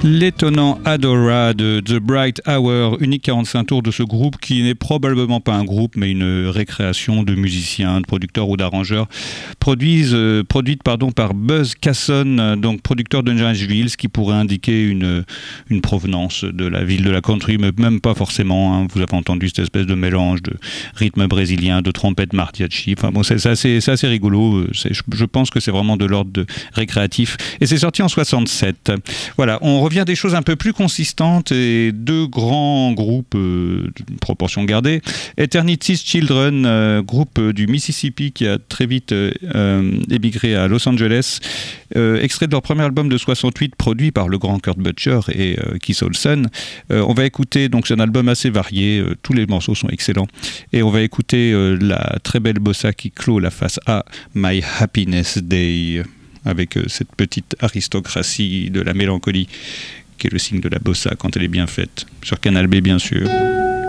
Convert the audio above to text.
L'étonnant Adora de The Bright Hour, unique 45 tours de ce groupe qui n'est probablement pas un groupe mais une récréation de musiciens, de producteurs ou d'arrangeurs produite par Buzz Casson, donc producteur de Nashville, ce qui pourrait indiquer une provenance de la ville de la country, mais même pas forcément. Hein. Vous avez entendu cette espèce de mélange de rythme brésilien, de trompette mariachi. Enfin bon, c'est assez rigolo. Je pense que c'est vraiment de l'ordre de récréatif. Et c'est sorti en 67. Voilà, on revient des choses un peu plus consistantes et deux grands groupes de proportion gardée. Eternity's Children, groupe du Mississippi qui a très vite émigré à Los Angeles, extrait de leur premier album de 68 produit par le grand Kurt Butcher et Keith Olsen. On va écouter, donc c'est un album assez varié, tous les morceaux sont excellents et on va écouter la très belle bossa qui clôt la face A, My Happiness Day, avec cette petite aristocratie de la mélancolie qui est le signe de la bossa quand elle est bien faite, sur Canal B bien sûr.